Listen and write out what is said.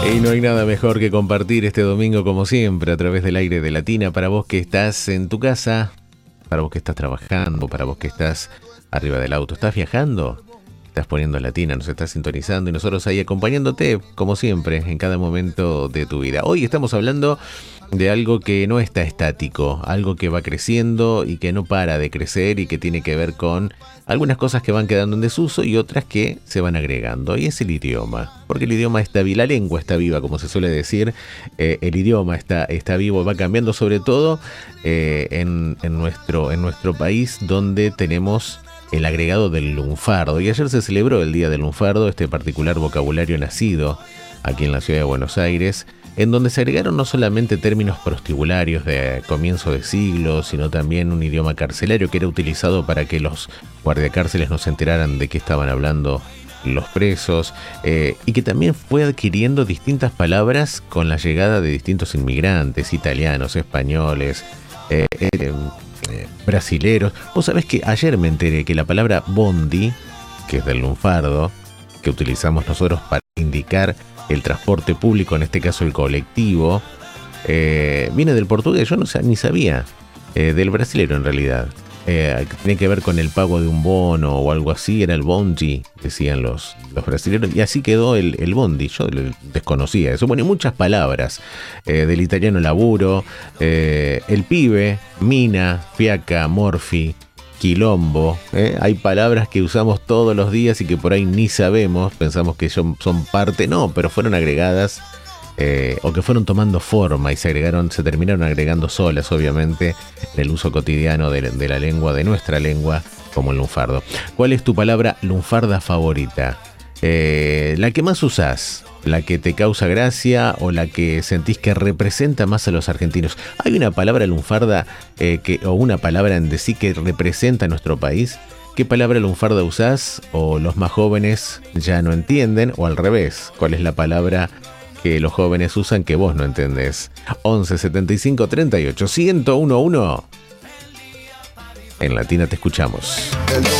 Y no hay nada mejor que compartir este domingo como siempre a través del aire de Latina para vos que estás en tu casa, para vos que estás trabajando, para vos que estás arriba del auto, estás viajando, estás poniendo Latina, nos estás sintonizando y nosotros ahí acompañándote como siempre en cada momento de tu vida. Hoy estamos hablando de algo que no está estático, algo que va creciendo y que no para de crecer y que tiene que ver con algunas cosas que van quedando en desuso y otras que se van agregando, y es el idioma, porque el idioma está vivo, la lengua está viva, como se suele decir, el idioma está vivo, va cambiando sobre todo en nuestro país, donde tenemos el agregado del lunfardo, y ayer se celebró el Día del Lunfardo, este particular vocabulario nacido aquí en la ciudad de Buenos Aires, en donde se agregaron no solamente términos prostibularios de comienzo de siglo, sino también un idioma carcelario que era utilizado para que los guardiacárceles no se enteraran de qué estaban hablando los presos, y que también fue adquiriendo distintas palabras con la llegada de distintos inmigrantes, italianos, españoles, brasileros. Vos sabés que ayer me enteré que la palabra bondi, que es del lunfardo, que utilizamos nosotros para indicar el transporte público, en este caso el colectivo, viene del portugués, yo ni sabía, del brasilero en realidad. Tiene que ver con el pago de un bono o algo así, era el bondi, decían los brasileños, y así quedó el bondi. Yo desconocía eso. Bueno, y muchas palabras, del italiano laburo, el pibe, mina, fiaca, morfi, quilombo, hay palabras que usamos todos los días y que por ahí ni sabemos, pensamos que son parte, no, pero fueron agregadas, o que fueron tomando forma y se terminaron agregando solas, obviamente, en el uso cotidiano de la lengua, de nuestra lengua, como el lunfardo. ¿Cuál es tu palabra lunfarda favorita? La que más usás, la que te causa gracia o la que sentís que representa más a los argentinos. ¿Hay una palabra lunfarda o una palabra en sí que representa a nuestro país? ¿Qué palabra lunfarda usás o los más jóvenes ya no entienden? O al revés, ¿cuál es la palabra que los jóvenes usan que vos no entendés? 11 75 38 1011. En Latina te escuchamos.